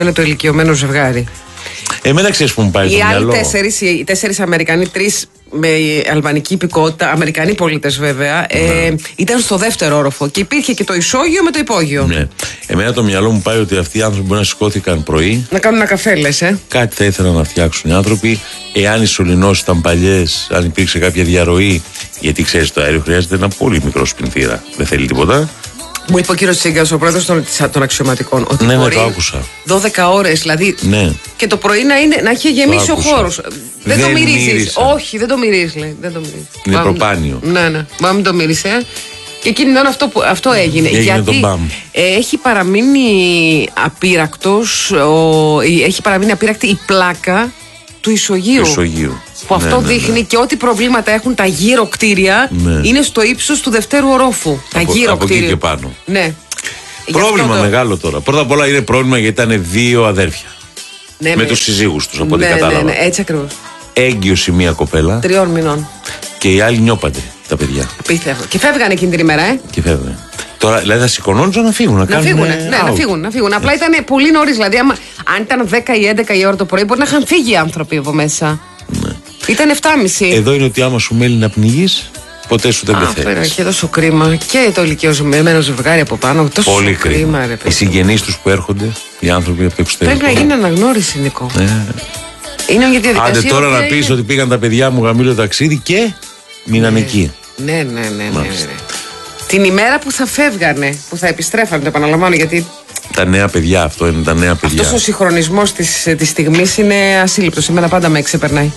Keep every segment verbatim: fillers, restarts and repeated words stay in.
Είναι το ηλικιωμένο ζευγάρι. Εμένα ξέρεις που μου πάει οι το μυαλό. Οι άλλοι τέσσερις, οι τέσσερις Αμερικανοί, τρεις με αλβανική υπηκότητα, Αμερικανοί πολίτες βέβαια, ναι. ε, ήταν στο δεύτερο όροφο και υπήρχε και το ισόγειο με το υπόγειο. Ναι. Εμένα το μυαλό μου πάει ότι αυτοί οι άνθρωποι μπορεί να σηκώθηκαν πρωί. Να κάνουν ένα καφέ, λες, ε. Κάτι θα ήθελαν να φτιάξουν οι άνθρωποι. Εάν οι σωληνώσεις ήταν παλιές, αν υπήρξε κάποια διαρροή, γιατί ξέρεις το αέριο χρειάζεται ένα πολύ μικρό σπινθήρα. Δεν θέλει τίποτα. Μου είπε ο κύριος Τσίγκας, ο πρόεδρος των, των αξιωματικών, ότι ναι, μπορεί ναι, το άκουσα. δώδεκα ώρες δηλαδή. Ναι. Και το πρωί να, είναι, να έχει γεμίσει ο χώρος. Δεν, δεν το μυρίζεις. Όχι, δεν το μυρίζεις, λέει. Δεν το μυρίζεις. Είναι Μά, προπάνιο. Ναι, ναι. Μα μην το μύρισε. Και εκείνη την ώρα αυτό, που, αυτό έγινε. έγινε γιατί έχει παραμείνει απείρακτος, ο, έχει παραμείνει απείρακτη η πλάκα του ισογείου. ισογείου. Που ναι, αυτό ναι, δείχνει ναι. και ό,τι προβλήματα έχουν τα γύρω κτίρια ναι. είναι στο ύψος του δευτέρου ορόφου. Τα από, γύρω από κτίρια. εκεί και πάνω. Ναι. Πρόβλημα το... μεγάλο τώρα. Πρώτα απ' όλα είναι πρόβλημα γιατί ήταν δύο αδέρφια. Ναι, με, με τους συζύγους τους από ό,τι ναι, κατάλαβα. Ναι, ναι, έτσι ακριβώς. Έγκυος η μία κοπέλα. Τριών μηνών. Και οι άλλοι νιώπαντροι τα παιδιά. Απίστευτο. Και φεύγανε εκείνη την ημέρα, ε. Και φεύγανε. Τώρα δηλαδή θα σηκωνόντουσαν να φύγουν. Να, να φύγουν. Ναι, να φύγουν, να φύγουν. Απλά ήταν πολύ νωρίς. Δηλαδή, άμα, αν ήταν δέκα ή έντεκα η ώρα το πρωί, μπορεί να είχαν φύγει οι άνθρωποι από μέσα. Ναι. Ήταν εφτά και μισή. Εδώ είναι ότι άμα σου μέλει να πνιγείς, ποτέ σου δεν πεθαίνεις. Και τόσο κρίμα. Και το ηλικιωμένο ζευγάρι από πάνω. Τόσο πολύ κρίμα. κρίμα ρε, οι συγγενείς τους που έρχονται, οι άνθρωποι από εξωτερικό. Πρέπει να γίνει αναγνώριση, Νικό. Ναι. Είναι μια διαδικασία. Άντε τώρα να πεις είναι... ότι πήγαν τα παιδιά μου γαμήλιο ταξίδι και μείναν ναι. εκεί. Ναι, ναι, ναι. ναι, ναι. Την ημέρα που θα φεύγανε, που θα επιστρέφανε, το επαναλαμβάνω γιατί. Τα νέα παιδιά, αυτό είναι τα νέα παιδιά. Αυτός ο συγχρονισμός της, της στιγμής είναι ασύλληπτος. Εμένα πάντα με ξεπερνάει.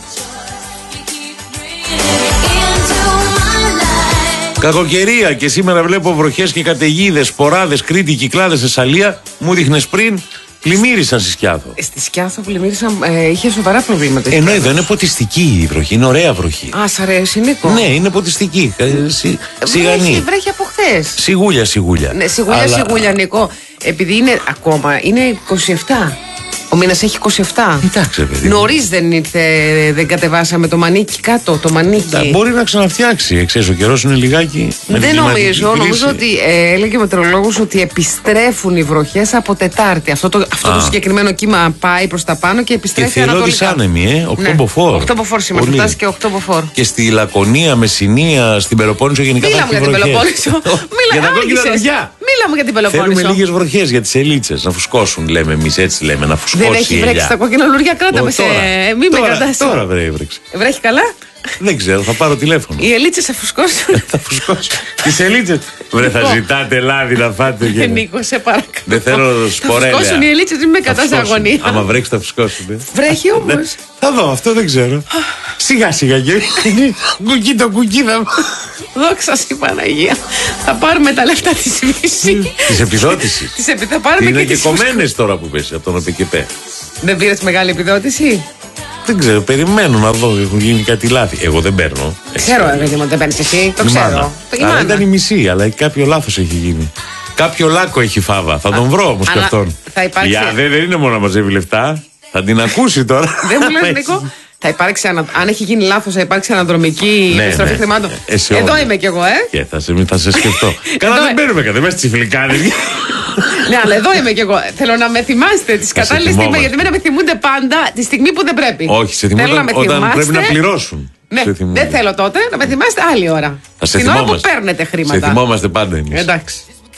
Κακοκαιρία και σήμερα βλέπω βροχές και καταιγίδες, σποράδες, Κρήτη, Κυκλάδες, Θεσσαλία. Μου δείχνες πριν, πλημμύρισαν στη Σκιάθο. Στη Σκιάθο πλημμύρισαν, ε, είχε σοβαρά προβλήματα. Ενώ εδώ είναι ποτιστική η βροχή, είναι ωραία βροχή. Α, σ' αρέσει, Νίκο. Ναι, είναι ποτιστική. Σι, σιγανή. Βρέχει, βρέχει από χθες. Σιγούλια, σιγούλια. Ναι, σιγούλια, Αλλά... σιγούλια, Νίκο. Επειδή είναι ακόμα, είναι είκοσι επτά. Ο μήνας έχει είκοσι επτά. Κοιτάξτε, παιδί. Νωρίς δεν ήρθε, δεν κατεβάσαμε το μανίκι κάτω, το μανίκι. Τα, μπορεί να ξαναφτιάξει. Ξέρεις, ο καιρός είναι λιγάκι. Δεν νομίζω. Νομίζω ότι ε, έλεγε ο μετεωρολόγος ότι επιστρέφουν οι βροχές από Τετάρτη. Αυτό το, αυτό το συγκεκριμένο κύμα πάει προς τα πάνω και επιστρέφει ανατολικά. Και θηρόδης άνεμη, ε. οκτώ ναι. μποφόρ. οκτώ μποφόρ σήμερα. Φτάσει και οκτώ μποφόρ. Και στη Λακωνία, Μεσσηνία, στην Πελοπόννησο γενικά. Μίλα μου για την Πελοπόννησο. Για τα κόκκινα δοχιά. Μίλα μου για την Πελοπόννησο. Θέλουμε λίγες βροχές για τις ελίτσες να φουσκώσουν, λέμε εμείς, έτσι λέμε, να φουσκώσει. Δεν έχει βρέξει τα κόκκινα λουριά, κράτα με σε. Μη με κατάσταση. Τώρα βρέξει. Βρέχει καλά. Δεν ξέρω, θα πάρω τηλέφωνο. Οι ελίτσες θα φουσκώσουν. Θα φουσκώσουν. Τις ελίτσες. Βρε, θα ζητάτε λάδι να φάτε. Νίκο, σε παρακαλώ. Δεν θέλω σπορέλαια. Θα φουσκώσουν οι ελίτσες, μην με κατάσταση αγωνία. Άμα βρέξει θα φουσκώσουν. Βρέχει όμως. Θα δω, αυτό δεν ξέρω. Σιγά σιγά και. Κουκί το κουκί θα. Δόξα στη Παναγία. Θα πάρουμε τα λεφτά της Βύση. Της επιδότησης. Θα πάρουμε και τις κομμένες τώρα που πέσει από τον ΟΠΕΚΕΠΕ. Δεν πήρες μεγάλη επιδότηση? Δεν ξέρω, περιμένω να δω. Έχουν γίνει κάτι λάθη. Εγώ δεν παίρνω. Ξέρω, εγώ δεν παίρνεις εσύ. Το ξέρω. Αλλά ήταν η μισή, αλλά κάποιο λάθος έχει γίνει. Κάποιο λάκκο έχει Φάβα. Θα τον βρω όμως και αυτόν. Για δεν είναι μόνο να μαζεύει λεφτά. Θα την ακούσει τώρα. Δεν μου λες, Νίκο. Θα υπάρξει, ανα... αν έχει γίνει λάθος, θα υπάρξει αναδρομική ναι, επιστροφή ναι. χρημάτων. Ε, Εδώ είμαι κι εγώ, ε. Και θα σε, θα σε σκεφτώ. Καλά, δεν παίρνουμε κάτι, μέσα τσιφλικάδες. Ναι, αλλά εδώ είμαι κι εγώ. Θέλω να με θυμάστε τις κατάλληλες στιγμές, γιατί με θυμούνται πάντα τη στιγμή που δεν πρέπει. Όχι, σε θυμούνται όταν, όταν πρέπει να πληρώσουν. Ναι, δεν θέλω τότε να με θυμάστε άλλη ώρα. Θα σε την ώρα που παίρνετε χρήματα. Σε θυμόμαστε πάντα εμείς. Εντάξει.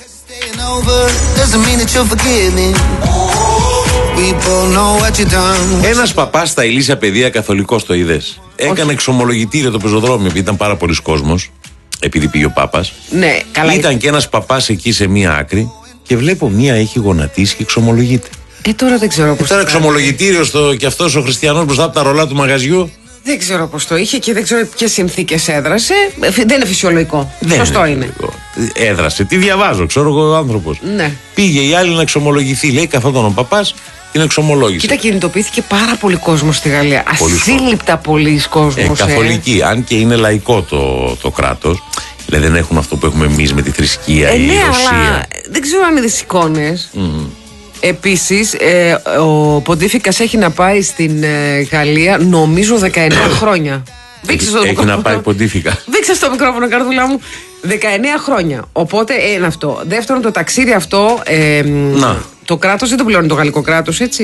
Ένας παπάς στα Ηλίσια Παιδεία, καθολικός, το είδες. Έκανε εξομολογητήριο το πεζοδρόμιο, επειδή ήταν πάρα πολλοί κόσμος. Επειδή πήγε ο Πάπας. Ναι, καλά. Ήταν και ένας παπάς εκεί σε μία άκρη και βλέπω μία έχει γονατίσει και εξομολογείται. Ε, τώρα δεν ξέρω πώς. Ε, τώρα εξομολογητήριο στο, και αυτός ο χριστιανός μπροστά από τα ρολά του μαγαζιού. Δεν ξέρω πώς το είχε και δεν ξέρω ποιες συνθήκες έδρασε. Δεν είναι φυσιολογικό. Δεν Σωστό είναι. είναι. Έδρασε. Τι διαβάζω, ξέρω εγώ ο άνθρωπος. Ναι. Πήγε η άλλη να εξομολογηθεί. Λέει καθόταν ο παπάς, την εξομολόγησε. Κοίτα, κινητοποιήθηκε πάρα πολύ κόσμο στη Γαλλία. Ασύλληπτα πολλοί κόσμος. Ε, καθολική. Ε. Αν και είναι λαϊκό το, το κράτος. Δηλαδή δεν έχουν αυτό που έχουμε εμείς με τη θρησκεία ε, ή ναι, η Ρωσία. Αλλά δεν ξέρω αν είδες εικόνες. Mm. Επίσης, ε, ο Ποντίφικας έχει να πάει στην ε, Γαλλία, νομίζω δεκαεννέα χρόνια. Έχει, έχει να πάει Ποντίφικα. Δείξε στο μικρόφωνο, καρδούλα μου. δεκαεννέα χρόνια. Οπότε, ένα αυτό. Δεύτερον, το ταξίδι αυτό. Ε, να. το κράτος δεν το πληρώνει το γαλλικό κράτος, έτσι.